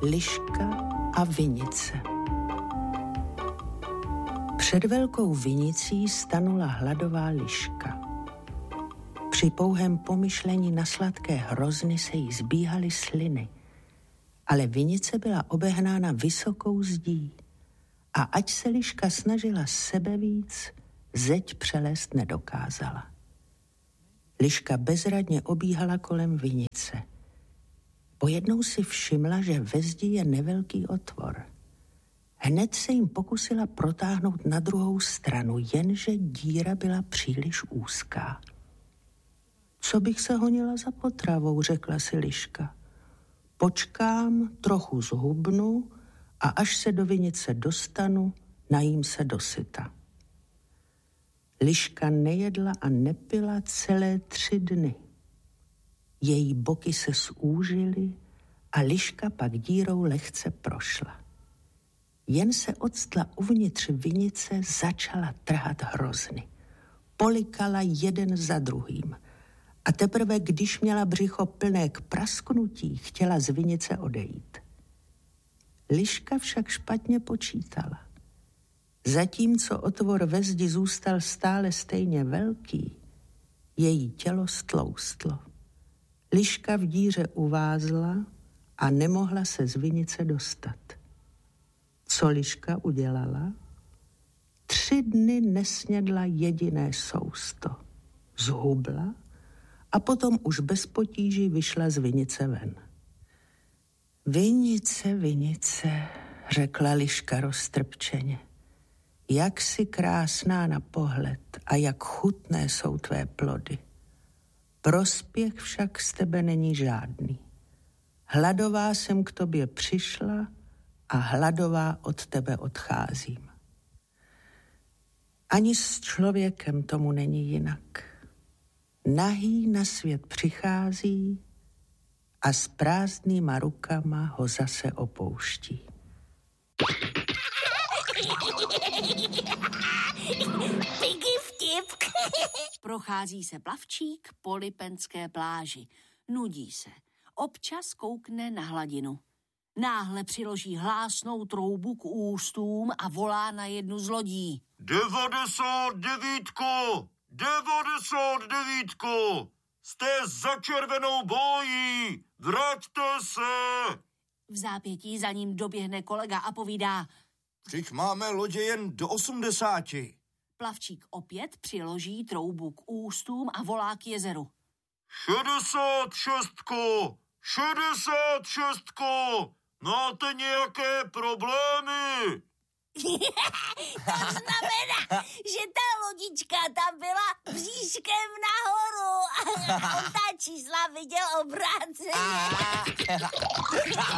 Liška a vinice. Před velkou vinicí stanula hladová liška. Při pouhém pomyšlení na sladké hrozny se jí zbíhaly sliny, ale vinice byla obehnána vysokou zdí a ať se liška snažila sebevíc, zeď přelézt nedokázala. Liška bezradně obíhala kolem vinice. Pojednou si všimla, že ve zdi je nevelký otvor. Hned se jim pokusila protáhnout na druhou stranu, jenže díra byla příliš úzká. Co bych se honila za potravou, řekla si liška. Počkám, trochu zhubnu a až se do vinice dostanu, najím se dosyta. Liška nejedla a nepila celé 3 dny. Její boky se zúžily a liška pak dírou lehce prošla. Jen se octla uvnitř vinice, začala trhat hrozny. Polikala jeden za druhým. A teprve, když měla břicho plné k prasknutí, chtěla z vinice odejít. Liška však špatně počítala. Zatímco otvor ve zdi zůstal stále stejně velký, její tělo stloustlo. Liška v díře uvázla a nemohla se z vinice dostat. Co liška udělala? 3 dny nesnědla jediné sousto. Zhubla a potom už bez potíží vyšla z vinice ven. Vinice, vinice, řekla liška roztrpčeně. Jak jsi krásná na pohled a jak chutné jsou tvé plody. Prospěch však z tebe není žádný. Hladová jsem k tobě přišla a hladová od tebe odcházím. Ani s člověkem tomu není jinak. Nahý na svět přichází a s prázdnýma rukama ho zase opouští. Piggy vtip. Prochází se plavčík po Lipenské pláži. Nudí se. Občas koukne na hladinu. Náhle přiloží hlásnou troubu k ústům a volá na jednu z lodí. 99! 99! Jste za červenou bojí! Vraťte se! V zápětí za ním doběhne kolega a povídá. Vždyť máme lodě jen do 80. Plavčík opět přiloží troubu k ústům a volá k jezeru. 66! 66! Máte nějaké problémy? To znamená, že ta lodička tam byla bříškem nahoru a on ta čísla viděl obráceně.